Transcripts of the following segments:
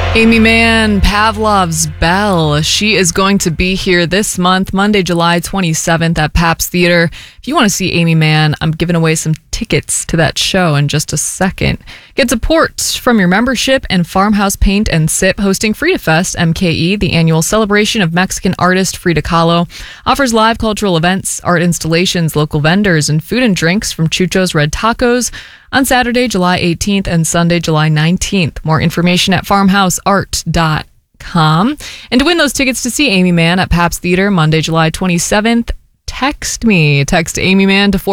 Amy Mann, Pavlov's Belle. She is going to be here this month, Monday, July 27th at Pabst Theater. If you want to see Amy Mann, I'm giving away some tickets to that show in just a second. Get support from your membership and Farmhouse Paint and Sip hosting Frida Fest MKE, the annual celebration of Mexican artist Frida Kahlo. Offers live cultural events, art installations, local vendors, and food and drinks from Chucho's Red Tacos on Saturday, July 18th and Sunday, July 19th. More information at farmhouseart.com. And to win those tickets to see Amy Mann at Pabst Theater Monday, July 27th, text me. Text Amy Mann to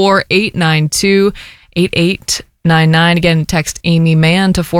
414-892-8899. Again, text Amy Mann to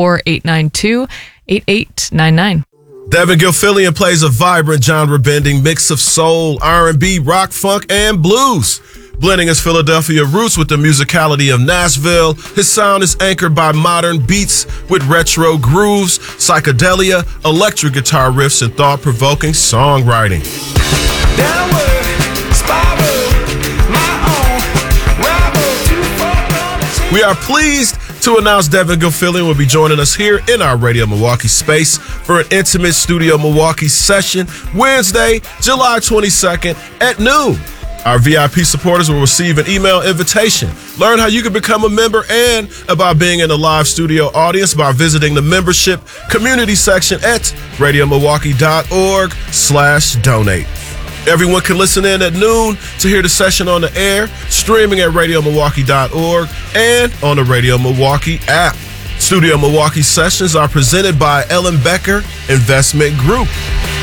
414-892-8899. Devin Gilfillian plays a vibrant genre-bending mix of soul, R&B, rock, funk, and blues. Blending his Philadelphia roots with the musicality of Nashville, his sound is anchored by modern beats with retro grooves, psychedelia, electric guitar riffs, and thought-provoking songwriting. Downward spiral, my own rival to We are pleased to announce Devin Gilfillian will be joining us here in our Radio Milwaukee space for an intimate Studio Milwaukee session Wednesday, July 22nd at noon. Our VIP supporters will receive an email invitation. Learn how you can become a member and about being in the live studio audience by visiting the membership community section at radiomilwaukee.org/donate. Everyone can listen in at noon to hear the session on the air, streaming at radiomilwaukee.org and on the Radio Milwaukee app. Studio Milwaukee sessions are presented by Ellen Becker Investment Group.